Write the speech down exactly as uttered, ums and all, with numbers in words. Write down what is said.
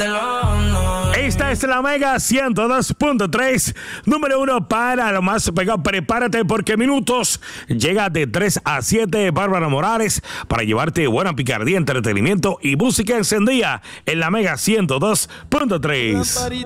Esta es la Mega ciento dos punto tres, número uno para lo más pegado. Prepárate porque minutos llega de tres a siete Bárbara Morales para llevarte buena picardía, entretenimiento y música encendida en la Mega ciento dos punto tres.